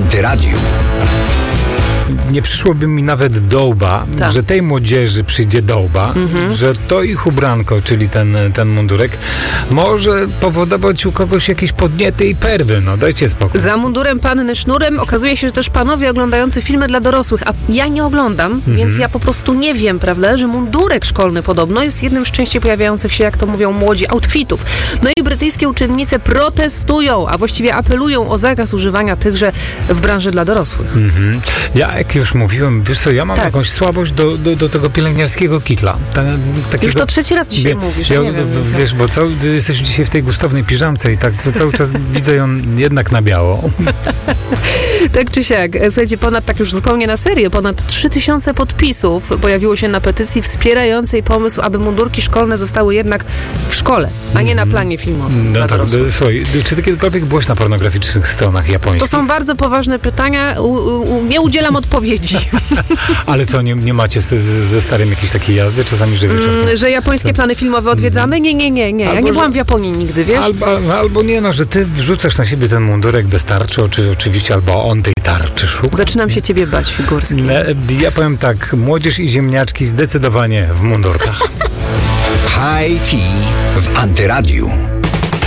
Antyradiu. Nie przyszłoby mi nawet do łba, że tej młodzieży przyjdzie do łba, że to ich ubranko, czyli ten mundurek, może powodować u kogoś jakieś podniety i perwy. No dajcie spokój. Za mundurem panny sznurem okazuje się, że też panowie oglądający filmy dla dorosłych, a ja nie oglądam, więc ja po prostu nie wiem, prawda, że mundurek szkolny podobno jest jednym z częściej pojawiających się, jak to mówią młodzi, outfitów. No i brytyjskie uczennice protestują, a właściwie apelują o zakaz używania tychże w branży dla dorosłych. Ja, jak już mówiłem, wiesz co, ja mam jakąś słabość do tego pielęgniarskiego kitla. Już to trzeci raz dzisiaj mówisz, ja nie wiem. Wiesz, bo jesteś dzisiaj w tej gustownej piżamce i tak cały czas widzę ją jednak na biało. Tak czy siak, słuchajcie, tak już zupełnie na serio, ponad 3000 podpisów pojawiło się na petycji wspierającej pomysł, aby mundurki szkolne zostały jednak w szkole, a nie na planie filmowym. No tak, słuchaj, czy ty kiedykolwiek byłeś na pornograficznych stronach japońskich? To są bardzo poważne pytania, nie udzielam odpowiedzi. Ale co, nie macie ze starym jakiejś takiej jazdy czasami, że wieczorem? Że japońskie plany filmowe odwiedzamy? Nie. Ja nie byłam w Japonii nigdy, wiesz? Albo nie, że ty wrzucasz na siebie ten mundurek bez tarczy, oczywiście, albo on tej tarczy szuka. Zaczynam się ciebie bać, Figurski. Ja powiem tak, młodzież i ziemniaczki zdecydowanie w mundurkach. Hi-Fi w Antyradiu.